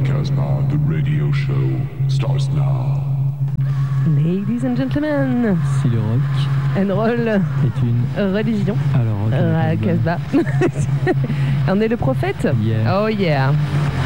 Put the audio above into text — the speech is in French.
Casbah, the radio show starts now. Ladies and gentlemen, si le rock and roll est une religion, alors Casbah. On est le prophète? Yeah. Oh yeah.